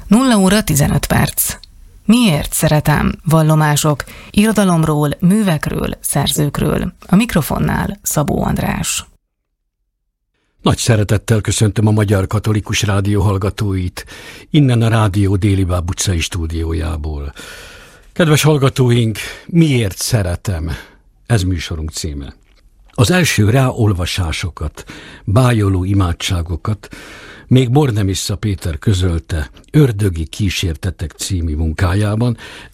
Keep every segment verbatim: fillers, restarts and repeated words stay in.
nulla óra tizenöt perc. Miért szeretem? Vallomások, irodalomról, művekről, szerzőkről. A mikrofonnál Szabó András. Nagy szeretettel köszöntöm a Magyar Katolikus Rádió hallgatóit, innen a Rádió Délibáb utcai stúdiójából. Kedves hallgatóink, miért szeretem? Ez műsorunk címe. Az első ráolvasásokat, bájoló imádságokat még Bornemisza Péter közölte Ördögi kísértetek című munkájában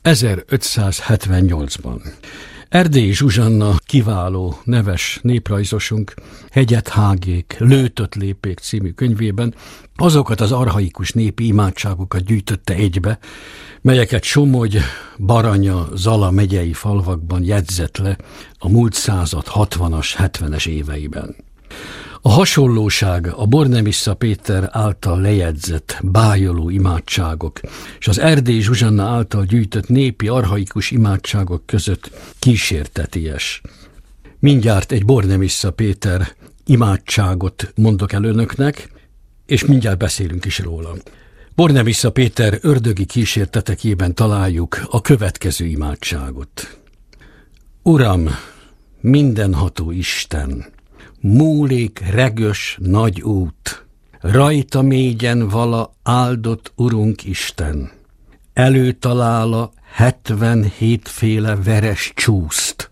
ezerötszázhetvennyolcban. Erdélyi Zsuzsanna kiváló, neves néprajzosunk Hegyet Hágék, Lőtött Lépék című könyvében azokat az archaikus népi imádságokat gyűjtötte egybe, melyeket Somogy, Baranya, Zala megyei falvakban jegyzett le a múlt század hatvanas, hetvenes éveiben. A hasonlóság a Bornemisza Péter által lejegyzett bájoló imádságok és az Erdélyi Zsuzsanna által gyűjtött népi archaikus imádságok között kísérteties. Mindjárt egy Bornemisza Péter imádságot mondok el önöknek, és mindjárt beszélünk is róla. Bornemisza Péter ördögi kísértetekében találjuk a következő imádságot. Uram, mindenható Isten! Múlék regös nagy út, rajta mégyen vala áldott Urunk Isten. Előtalála hetvenhétféle veres csúszt.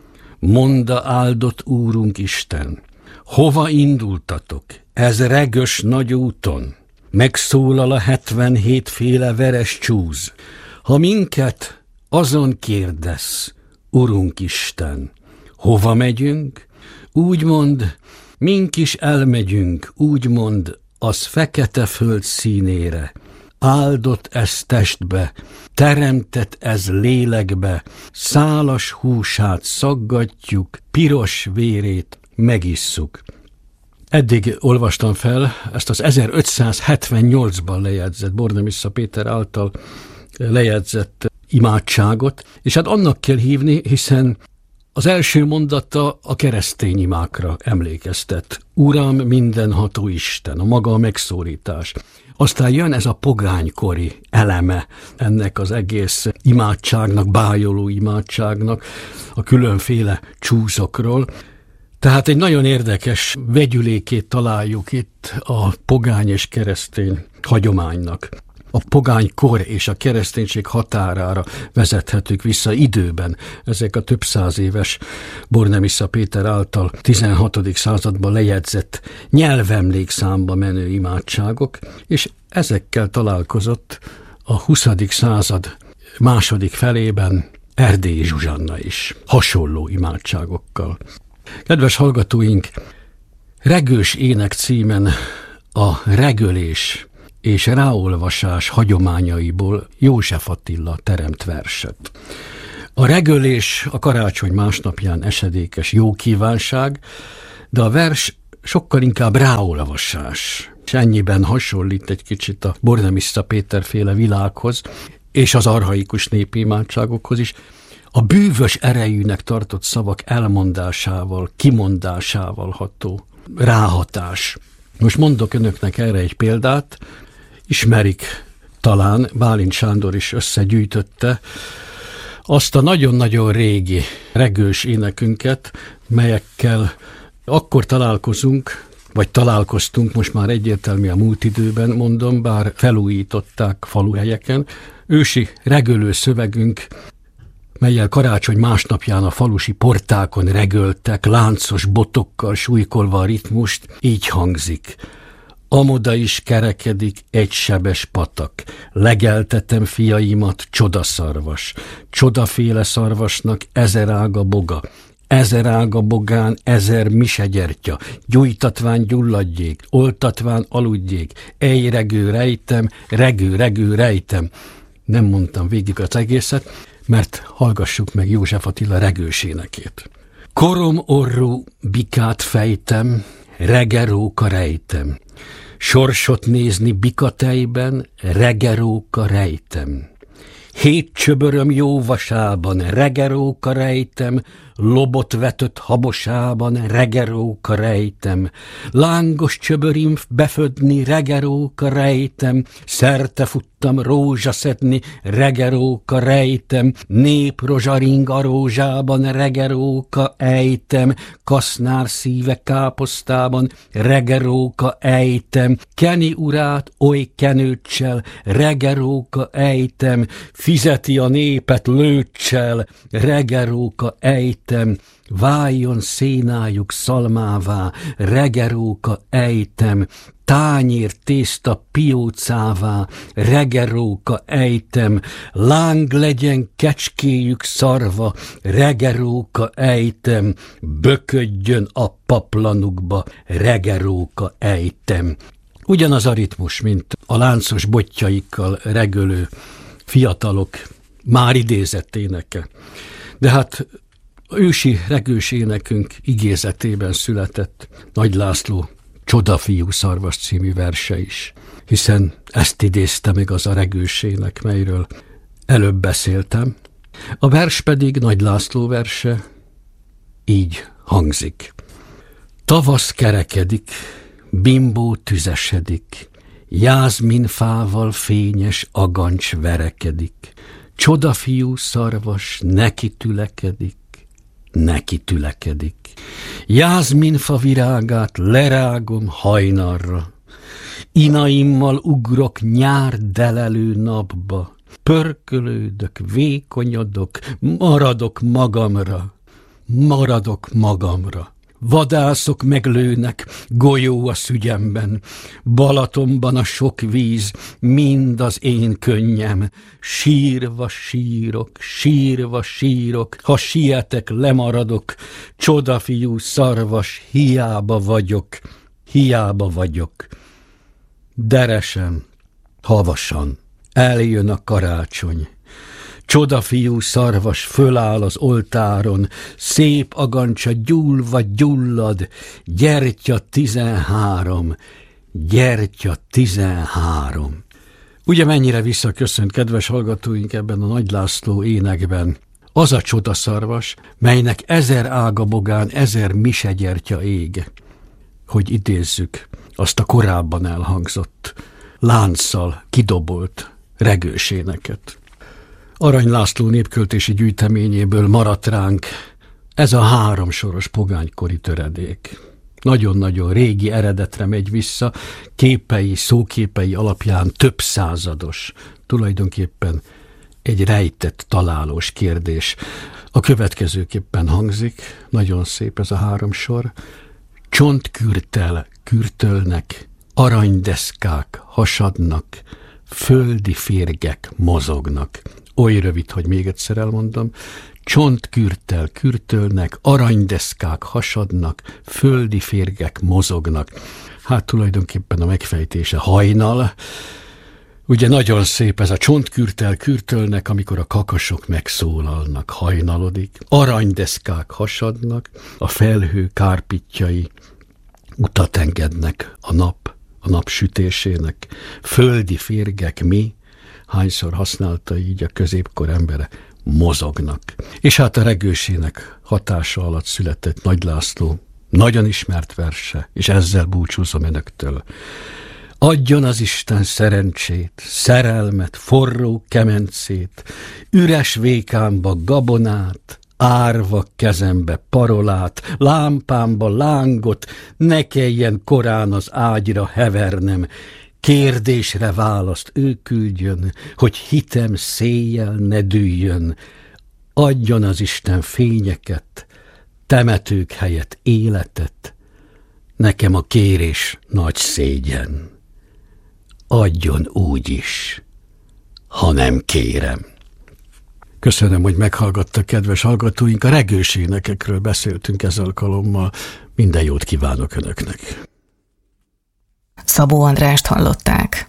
Monda áldott Úrunk Isten, hova indultatok, ez regös nagy úton? Megszólal a hetvenhétféle veres csúz. Ha minket azon kérdesz, Urunk Isten, hova megyünk? Úgymond, mink is elmegyünk, úgymond, az fekete föld színére. Áldott ez testbe, teremtett ez lélekbe, szálas húsát szaggatjuk, piros vérét megisszuk. Eddig olvastam fel ezt az ezerötszázhetvennyolcban lejegyzett, Bornemisza Péter által lejegyzett imádságot, és hát annak kell hívni, hiszen az első mondata a keresztény imákra emlékeztet. Uram, mindenható Isten, a maga a megszólítás. Aztán jön ez a pogánykori eleme ennek az egész imádságnak, bájoló imádságnak, a különféle csúszokról. Tehát egy nagyon érdekes vegyülékét találjuk itt a pogány és keresztény hagyománynak. A pogánykor és a kereszténység határára vezethetők vissza időben ezek a több száz éves Bornemisza Péter által tizenhatodik században lejegyzett nyelvemlékszámba menő imádságok, és ezekkel találkozott a huszadik század második felében Erdélyi Zsuzsanna is, hasonló imádságokkal. Kedves hallgatóink, Regős ének címen a regölés és ráolvasás hagyományaiból József Attila teremt verset. A regölés a karácsony másnapján esedékes jó kívánság, de a vers sokkal inkább ráolvasás. És ennyiben hasonlít egy kicsit a Bornemisza Péter féle világhoz, és az archaikus népi imádságokhoz is. A bűvös erejűnek tartott szavak elmondásával, kimondásával ható ráhatás. Most mondok önöknek erre egy példát, ismerik talán, Bálint Sándor is összegyűjtötte azt a nagyon-nagyon régi regős énekünket, melyekkel akkor találkozunk, vagy találkoztunk, most már egyértelmű a múlt időben mondom, bár felújították faluhelyeken. Ősi regölő szövegünk, mellyel karácsony másnapján a falusi portákon regöltek, láncos botokkal súlykolva a ritmust, így hangzik. Amoda is kerekedik egy sebes patak, legeltetem fiaimat, csodaszarvas, csodaféle szarvasnak ezer ága boga, ezer ága bogán ezer misegyertya, gyújtatván gyulladjék, oltatván aludjék, ej regő rejtem, regő regő rejtem. Nem mondtam végig az egészet, mert hallgassuk meg József Attila regős énekét. Korom orrú bikát fejtem, regeróka rejtem, sorsot nézni bikatejben, regeróka rejtem. Hét csöböröm jó vasában, regeróka rejtem, lobot vetött habosában regeróka rejtem, lángos csöbörim befödni regeróka rejtem, szerte futtam rózsa szedni regeróka rejtem, nép rozsaring a rózsában regeróka ejtem, kasznár szíve káposztában regeróka ejtem, Keni urát oly kenőccsel regeróka ejtem, fizeti a népet lőccsel regeróka ejtem, váljon szénájuk szalmává regeróka ejtem, tányér tészta piócává regeróka ejtem, láng legyen kecskéjük szarva regeróka ejtem, böködjön a paplanukba regeróka ejtem. Ugyanaz a ritmus, mint a láncos botjaikkal regölő fiatalok már idézett éneke. De hát ősi regős énekünk igézetében született Nagy László Csodafiú szarvas című verse is, hiszen ezt idézte meg az a regős ének, melyről előbb beszéltem. A vers pedig, Nagy László verse, így hangzik. Tavasz kerekedik, bimbó tüzesedik, jázminfával fényes agancs verekedik, csodafiú szarvas neki tülekedik, neki tülekedik. Jázminfa virágát lerágom hajnalra, inaimmal ugrok nyár delelő napba, pörkölődök, vékonyodok, maradok magamra, maradok magamra. Vadászok meglőnek, golyó a szügyemben, Balatonban a sok víz, mind az én könnyem. Sírva sírok, sírva sírok, ha sietek, lemaradok, csodafiú szarvas, hiába vagyok, hiába vagyok. Deresen, havasan, eljön a karácsony, csodafiú szarvas föláll az oltáron, szép agancsa gyúlva gyullad, gyertya tizenhárom, gyertya tizenhárom. Ugye mennyire visszaköszönt, kedves hallgatóink, ebben a Nagy László énekben az a csodaszarvas, melynek ezer ága bogán ezer misegyertya ég, hogy idézzük azt a korábban elhangzott, lánccal kidobolt regős éneket. Arany László népköltési gyűjteményéből maradt ránk ez a három soros pogánykori töredék. Nagyon-nagyon régi eredetre megy vissza, képei, szóképei alapján több százados, tulajdonképpen egy rejtett, találós kérdés. A következőképpen hangzik, nagyon szép ez a három sor. Csontkürtel kürtölnek, aranydeszkák hasadnak, földi férgek mozognak. Oly rövid, hogy még egyszer elmondom. Csontkürtel kürtölnek, aranydeszkák hasadnak, földi férgek mozognak. Hát tulajdonképpen a megfejtése hajnal. Ugye nagyon szép ez a csontkürtel kürtölnek, amikor a kakasok megszólalnak, hajnalodik. Aranydeszkák hasadnak, a felhő kárpitjai utat engednek a nap, a nap sütésének. Földi férgek mi? Hányszor használta így a középkor embere? Mozognak. És hát a regősének hatása alatt született Nagy László nagyon ismert verse, és ezzel búcsúzom önöktől. Adjon az Isten szerencsét, szerelmet, forró kemencét, üres vékámba gabonát, árva kezembe parolát, lámpámba lángot, ne kelljen korán az ágyra hevernem, kérdésre választ ő küldjön, hogy hitem széjjel ne dűljön. Adjon az Isten fényeket, temetők helyett életet, nekem a kérés nagy szégyen. Adjon úgy is, ha nem kérem. Köszönöm, hogy meghallgattak, kedves hallgatóink. A regős énekekről beszéltünk ez alkalommal. Minden jót kívánok önöknek. Szabó Andrást hallották.